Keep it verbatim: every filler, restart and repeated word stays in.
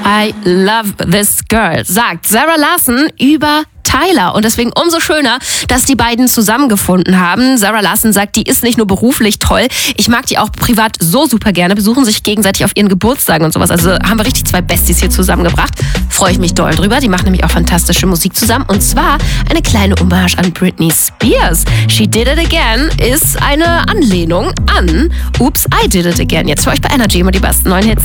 I love this girl, sagt Zara Larsson über Tyler. Und deswegen umso schöner, dass die beiden zusammengefunden haben. Zara Larsson sagt, die ist nicht nur beruflich toll, ich mag die auch privat so super gerne, besuchen sich gegenseitig auf ihren Geburtstagen und sowas. Also haben wir richtig zwei Besties hier zusammengebracht. Freue ich mich doll drüber. Die machen nämlich auch fantastische Musik zusammen. Und zwar eine kleine Hommage an Britney Spears. She Did It Again ist eine Anlehnung an Oops, I Did It Again. Jetzt für euch bei Energy immer die besten neuen Hits.